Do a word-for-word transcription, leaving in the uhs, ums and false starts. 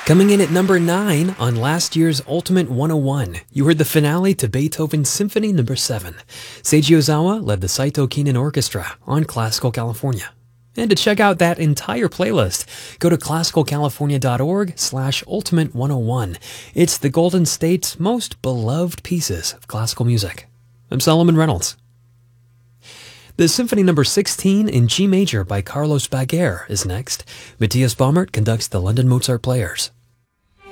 Coming in at number nine on last year's Ultimate one oh one, you heard the finale to Beethoven's Symphony number seven. Seiji Ozawa led the Saito Kinen Orchestra on Classical California. And to check out that entire playlist, go to classicalcalifornia.org slash ultimate 101. It's the Golden State's most beloved pieces of classical music. I'm Solomon Reynolds. The Symphony number sixteen in G major by Carlos Baguer is next. Matthias Baumert conducts the London Mozart Players.